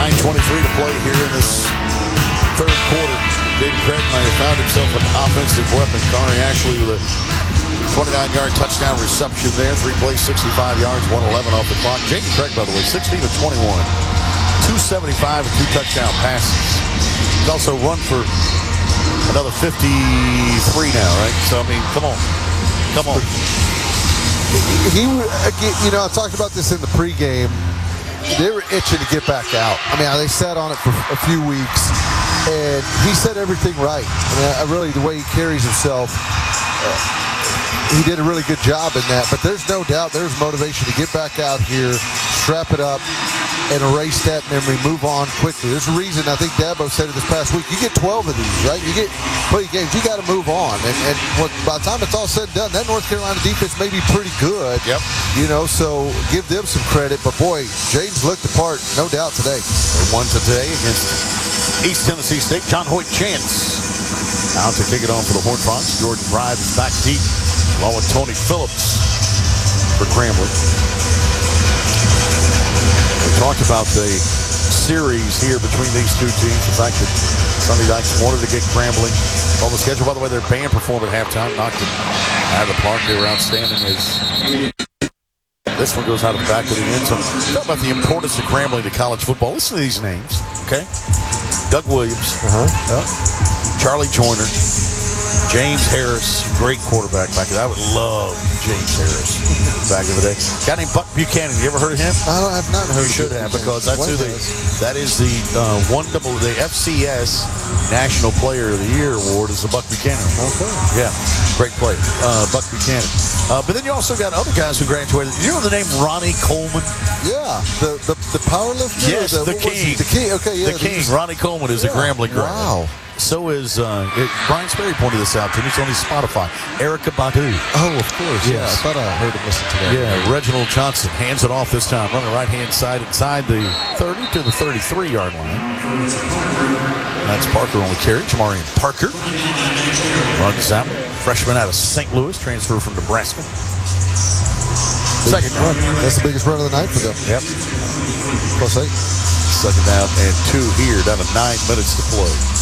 9:23 to play here in this third quarter. Jaden Craig might have found himself an offensive weapon. Connor Ashley with a 29-yard touchdown reception there. 3 plays, 65 yards, 111 off the clock. Jaden Craig, by the way, 16 of 21. 275 and 2 touchdown passes. He's also run for another 53 now, right? So, I mean, come on. I talked about this in the pregame. They were itching to get back out. I mean, they sat on it for a few weeks, and he said everything right. I mean, really, the way he carries himself, he did a really good job in that. But there's no doubt there's motivation to get back out here, strap it up, and erase that memory, move on quickly. There's a reason, I think Dabo said it this past week, you get 12 of these, right? You get 20 games, you got to move on. And by the time it's all said and done, that North Carolina defense may be pretty good. Yep. So give them some credit. But, boy, Jaden's looked the part, no doubt, today. They won today against East Tennessee State. John Hoyt Chance out to kick it on for the Horned Frogs. Jordan Pride is back deep, along with Tony Phillips for Grambling. We talked about the series here between these two teams. The fact that Sonny Dykes wanted to get Grambling on the schedule. By the way, their band performed at halftime, knocked it out of the park. They were outstanding. This one goes out of the back of the end zone. Talk about the importance of Grambling to college football. Listen to these names, okay? Doug Williams, Charlie Joyner, James Harris, great quarterback back then. I would love James Harris back in the day. A guy named Buck Buchanan. You ever heard of him? I have not heard of him. You should have, because that is the the FCS National Player of the Year award is the Buck Buchanan. Okay. Yeah, great play. Buck Buchanan. But then you also got other guys who graduated. You know the name Ronnie Coleman? Yeah, the power lifter? Yes, the King. The King, okay, yeah. The King. Ronnie Coleman is a Grambling grad. Wow. So is, Brian Sperry pointed this out to me. It's on his Spotify. Erica Badu. Oh, of course. Yes. Yeah, I thought I heard him listen to that. Yeah, Reginald Johnson hands it off this time. Running right-hand side inside the 30 to the 33-yard line. That's Parker on the carry. Jamarian Parker runs out. Freshman out of St. Louis. Transfer from Nebraska. Second run. That's the biggest run of the night for them. Yep. +8. Second down and 2 here. Down to 9 minutes to play.